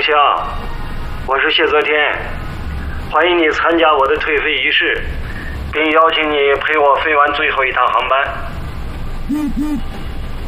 翔，我是谢泽天，欢迎你参加我的退飞仪式，并邀请你陪我飞完最后一趟航班。